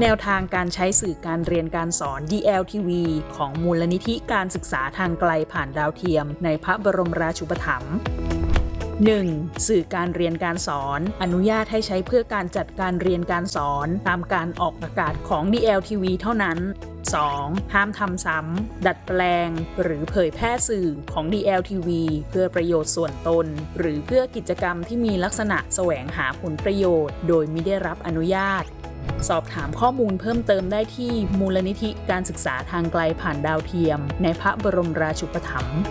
แนวทางการใช้สื่อการเรียนการสอน DLTV ของมูลนิธิการศึกษาทางไกลผ่านดาวเทียมในพระบรมราชูปถัมภ์ 1. สื่อการเรียนการสอนอนุญาตให้ใช้เพื่อการจัดการเรียนการสอนตามการออกอากาศของ DLTV เท่านั้น 2. ห้ามทำซ้ำดัดแปลงหรือเผยแพร่สื่อของ DLTV เพื่อประโยชน์ส่วนตนหรือเพื่อกิจกรรมที่มีลักษณะแสวงหาผลประโยชน์โดยมิได้รับอนุญาตสอบถามข้อมูลเพิ่มเติมได้ที่มูลนิธิการศึกษาทางไกลผ่านดาวเทียมในพระบรมราชูปถัมภ์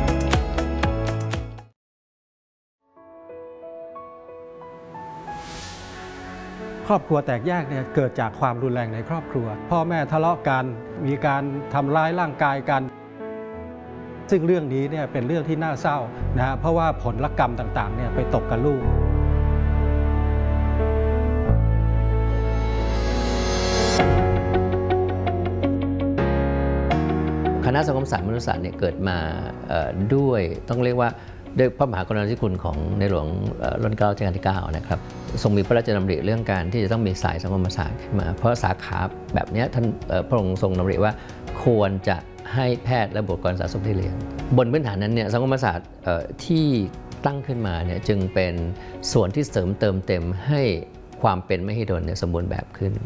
ครอบครัวแตกแยกเนี่ยเกิดจากความรุนแรงในครอบครัวพ่อแม่ทะเลาะกันมีการทำร้ายร่างกายกันซึ่งเรื่องนี้เนี่ยเป็นเรื่องที่น่าเศร้านะเพราะว่าผลกรรมต่างๆเนี่ยไปตกกับลูกคณะสังคมศาสตร์มนุษยศาสตร์เนี่ยเกิดมาด้วยต้องเรียกว่าด้วยพระมหากรุณาธิคุณของในหลวงรัชกาลที่ 9นะครับทรงมีพระราชดำริเรื่องการที่จะต้องมีสายสังคมศาสตร์ขึ้นมาเพราะสาขาแบบนี้ท่านพระองค์ทรงดำริว่าควรจะให้แพทย์และบุคลากรสาธารณสุขได้เรียนบนพื้นฐานนั้นเนี่ยสังคมศาสตร์ที่ตั้งขึ้นมาเนี่ยจึงเป็นส่วนที่เสริมเติมเต็มให้ความเป็นมหิดลเนี่ยสมบูรณ์แบบขึ้น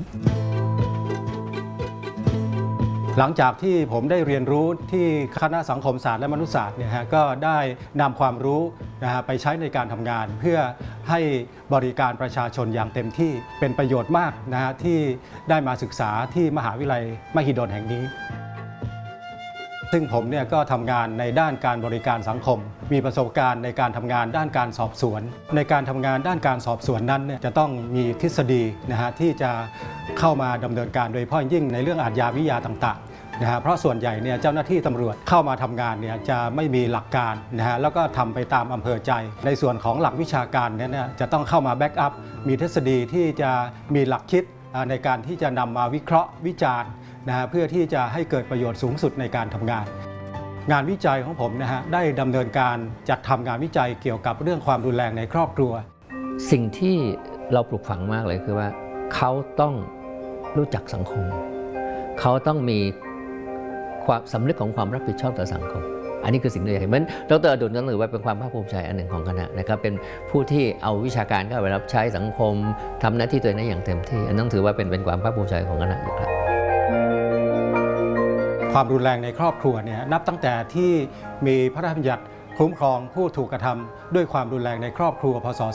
หลังจากที่ผมได้เรียนรู้ที่คณะสังคมศาสตร์และมนุษยศาสตร์เนี่ยก็ได้นำความรู้ไปใช้ในการทำงานเพื่อให้บริการประชาชนอย่างเต็มที่เป็นประโยชน์มากที่ได้มาศึกษาที่มหาวิทยาลัยมหิดลแห่งนี้ซึ่งผมเนี่ยก็ทำงานในด้านการบริการสังคมมีประสบการณ์ในการทำงานด้านการสอบสวนในการทำงานด้านการสอบสวนนั้นเนี่ยจะต้องมีทฤษฎีที่จะเข้ามาดำเนินการโดยเฉพาะยิ่งในเรื่องอาชญาวิทยาต่างๆเพราะส่วนใหญ่เนี่ยเจ้าหน้าที่ตำรวจเข้ามาทำงานเนี่ยจะไม่มีหลักการแล้วก็ทำไปตามอำเภอใจในส่วนของหลักวิชาการเนี่ยจะต้องเข้ามาแบ็กอัพมีทฤษฎีที่จะมีหลักคิดในการที่จะนำมาวิเคราะห์วิจารณ์เพื่อที่จะให้เกิดประโยชน์สูงสุดในการทำงานงานวิจัยของผมได้ดำเนินการจัดทำงานวิจัยเกี่ยวกับเรื่องความรุนแรงในครอบครัวสิ่งที่เราปลูกฝังมากเลยคือว่าเขาต้องรู้จักสังคมเขาต้องมีความสำนึกของความรับผิดชอบต่อสังคมอันนี้คือสิ่งที่ใหญ่เหมือนดร.อดุลก็ถือว่าเป็นความภาคภูมิใจอันหนึ่งของคณะนะครับเป็นผู้ที่เอาวิชาการเข้าไปรับใช้สังคมทำหน้าที่ตัวเองได้อย่างเต็มที่อันนั้นถือว่าเป็นความภาคภูมิใจของคณะอยู่ครับความรุนแรงในครอบครัวเนี่ยนับตั้งแต่ที่มีพระราชบัญญัติคุ้มครองผู้ถูกกระทำด้วยความรุนแรงในครอบครัวพ.ศ.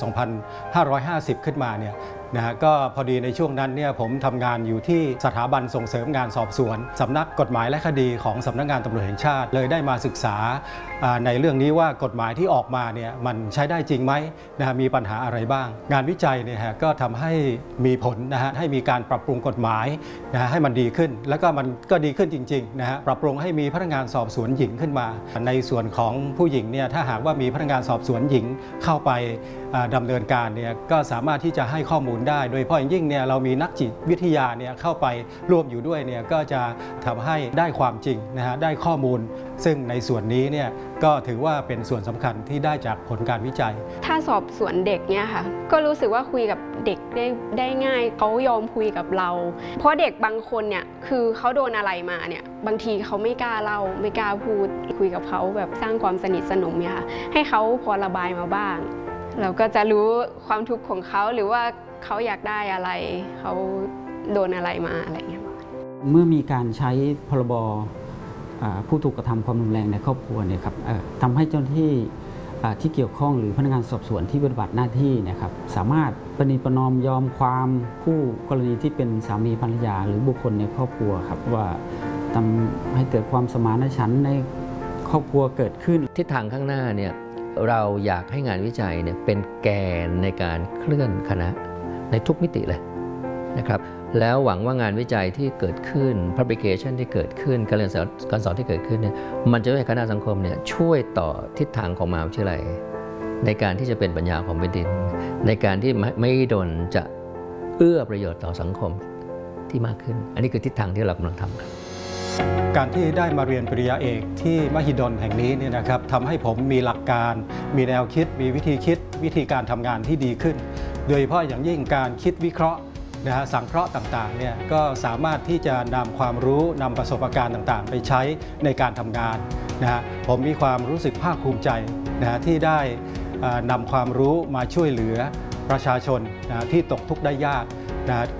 2550 ขึ้นมาเนี่ยก็พอดีในช่วงนั้นเนี่ยผมทำงานอยู่ที่สถาบันส่งเสริมงานสอบสวนสำนักกฎหมายและคดีของสำนักงานตำรวจแห่งชาติเลยได้มาศึกษาในเรื่องนี้ว่ากฎหมายที่ออกมาเนี่ยมันใช้ได้จริงไหมมีปัญหาอะไรบ้างงานวิจัยเนี่ยก็ทำให้มีผลให้มีการปรับปรุงกฎหมายให้มันดีขึ้นแล้วก็มันก็ดีขึ้นจริงๆปรับปรุงให้มีพนักงานสอบสวนหญิงขึ้นมาในส่วนของผู้หญิงเนี่ยถ้าหากว่ามีพนักงานสอบสวนหญิงเข้าไปดำเนินการเนี่ยก็สามารถที่จะให้ข้อมูลได้โดยเฉพาะอย่างยิ่งเนี่ยเรามีนักจิตวิทยาเนี่ยเข้าไปร่วมอยู่ด้วยเนี่ยก็จะทำให้ได้ความจริงได้ข้อมูลซึ่งในส่วนนี้เนี่ยก็ถือว่าเป็นส่วนสำคัญที่ได้จากผลการวิจัยถ้าสอบสวนเด็กเนี่ยค่ะก็รู้สึกว่าคุยกับเด็กได้ง่ายเขายอมคุยกับเราเพราะเด็กบางคนเนี่ยคือเขาโดนอะไรมาเนี่ยบางทีเขาไม่กล้าเล่าไม่กล้าพูดคุยกับเขาแบบสร้างความสนิทสนมเนี่ยค่ะให้เขาพอระบายมาบ้างเราก็จะรู้ความทุกข์ของเขาหรือว่าเขาอยากได้อะไรเขาโดนอะไรมาอะไรเงี้ยเมื่อมีการใช้พรบผู้ถูกกระทำความรุนแรงในครอบครัวเนี่ยครับทำให้เจ้าหน้าที่ที่เกี่ยวข้องหรือพนักงานสอบสวนที่ปฏิบัติหน้าที่นะครับสามารถประนีประนอมยอมความผู้กรณีที่เป็นสามีภรรยาหรือบุคคลในครอบครัวครับว่าทำให้เกิดความสมานฉันท์ในครอบครัวเกิดขึ้นทิศทางข้างหน้าเนี่ยเราอยากให้งานวิจัยเนี่ยเป็นแกนในการเคลื่อนคณะในทุกมิติเลยนะครับแล้วหวังว่างานวิจัยที่เกิดขึ้น publication ที่เกิดขึ้นการเรียนการสอนที่เกิดขึ้นเนี่ยมันจะให้คณะสังคมเนี่ยช่วยต่อทิศทางของมหาวิทยาลัยในการที่จะเป็นปัญญาของแผ่นดินในการที่ไม่ดนจะเอื้อประโยชน์ต่อสังคมที่มากขึ้นอันนี้คือทิศทางที่เรากำลังทำกันการที่ได้มาเรียนปริญญาเอกที่มหิดลแห่งนี้เนี่ยนะครับทำให้ผมมีหลักการมีแนวคิดมีวิธีคิดวิธีการทำงานที่ดีขึ้นโดยเฉพาะอย่างยิ่งการคิดวิเคราะห์นะฮะสังเคราะห์ต่างๆเนี่ยก็สามารถที่จะนำความรู้นำประสบการณ์ต่างๆไปใช้ในการทำงานนะฮะผมมีความรู้สึกภาคภูมิใจนะฮะที่ได้นำความรู้มาช่วยเหลือประชาชนนะที่ตกทุกข์ได้ยากนะ